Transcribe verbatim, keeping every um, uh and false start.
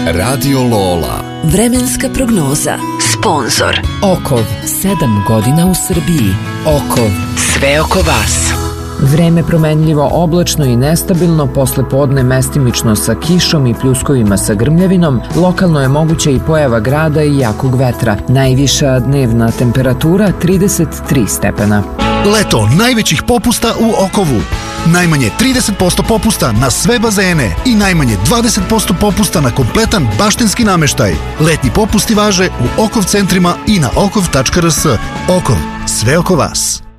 Radio Lola. Vremenska prognoza. Sponzor Okov, sedam godina u Srbiji. Okov, sve oko vas. Vreme promenljivo, oblačno i nestabilno, posle podne mestimično sa kišom i pljuskovima sa grmljavinom, lokalno je moguća i pojava grada i jakog vetra. Najviša dnevna temperatura trideset tri stepena. Leto najvećih popusta u Okovu. Najmanje trideset posto popusta na sve bazene i najmanje dvadeset posto popusta na kompletan baštenski nameštaj. Letnji popusti važe u Okov centrima i na okov tačka r s. Okov, sve oko vas.